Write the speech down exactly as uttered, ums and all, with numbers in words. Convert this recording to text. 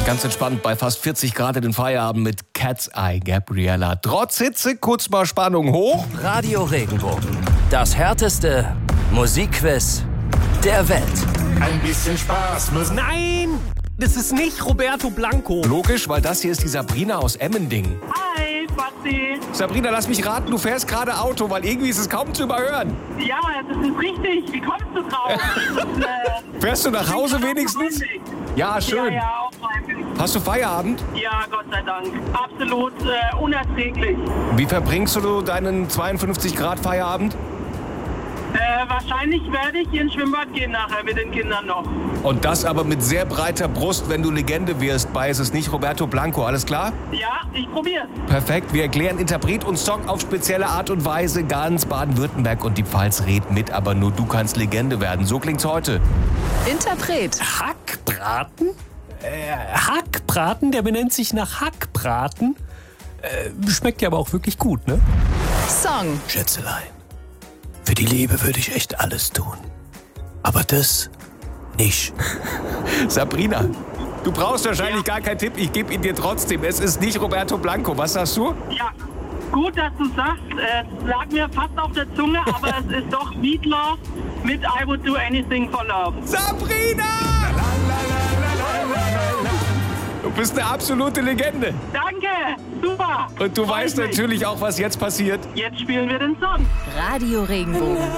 Ganz entspannt bei fast vierzig Grad in den Feierabend mit Cat's Eye, Gabriella. Trotz Hitze, kurz mal Spannung hoch. Radio Regenbogen. Das härteste Musikquiz der Welt. Ein bisschen Spaß muss... Nein, das ist nicht Roberto Blanco. Logisch, weil das hier ist die Sabrina aus Emmendingen. Hi, Basti. Sabrina, lass mich raten, du fährst gerade Auto, weil irgendwie ist es kaum zu überhören. Ja, das ist richtig. Wie kommst du drauf? Das ist, äh, Fährst du nach Hause wenigstens? Ja, schön. Ja, ja, auch freiwillig. Hast du Feierabend? Ja, Gott sei Dank. Absolut äh, unerträglich. Wie verbringst du deinen zweiundfünfzig Grad Feierabend? Äh, wahrscheinlich werde ich ins Schwimmbad gehen nachher mit den Kindern noch. Und das aber mit sehr breiter Brust, wenn du Legende wirst. Bei ist es nicht Roberto Blanco, alles klar? Ja, ich probier's. Perfekt, wir erklären Interpret und Song auf spezielle Art und Weise. Ganz Baden-Württemberg und die Pfalz redet mit, aber nur du kannst Legende werden. So klingt's heute. Interpret. Hackbraten? Äh, Hackbraten, der benennt sich nach Hackbraten. Äh, schmeckt ja aber auch wirklich gut, ne? Song. Schätzelein, für die Liebe würde ich echt alles tun. Aber das nicht. Sabrina, du brauchst wahrscheinlich gar keinen Tipp. Ich gebe ihn dir trotzdem. Es ist nicht Roberto Blanco. Was sagst du? Ja, gut, dass du sagst. Es lag mir fast auf der Zunge, aber es ist doch Meatloaf mit I Would Do Anything for Love. Sabrina! Du bist eine absolute Legende. Danke, super. Und du Freut weißt mich. natürlich auch, was jetzt passiert. Jetzt spielen wir den Song. Radio Regenbogen.